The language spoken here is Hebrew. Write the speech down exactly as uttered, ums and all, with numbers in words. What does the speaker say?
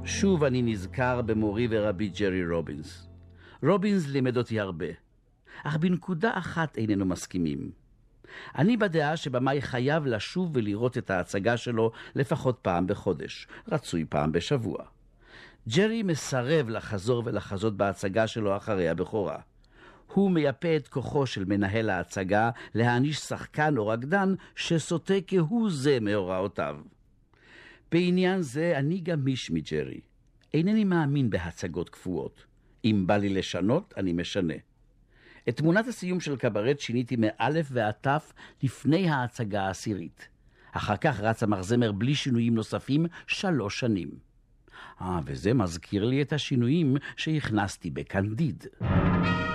שוב אני נזכר במורי ורבי ג'רי רובינס. רובינס לימד אותי הרבה, אך בנקודה אחת איננו מסכימים. אני בדעה שבמאי חייב לשוב ולראות את ההצגה שלו לפחות פעם בחודש, רצוי פעם בשבוע. ג'רי מסרב לחזור ולחזות בהצגה שלו אחרי הבכורה. הוא מייפה את כוחו של מנהל ההצגה להעניש שחקן או רקדן שסוטה כהוא זה מהוראותיו. בעניין זה אני גמיש מג'רי. אינני מאמין בהצגות קפואות. אם בא לי לשנות, אני משנה. את תמונת הסיום של קברט שיניתי מאלף ועד תף לפני ההצגה העשירית. אחר כך רץ המחזמר בלי שינויים נוספים שלוש שנים. אה, וזה מזכיר לי את השינויים שהכנסתי בקנדיד.